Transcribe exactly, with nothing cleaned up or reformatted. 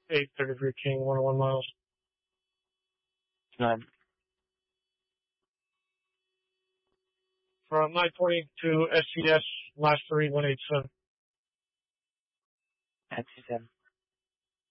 eight thirty-three King, one oh one miles. Nine. From nine twenty to S C S, last three, one eight seven. Taxi seven.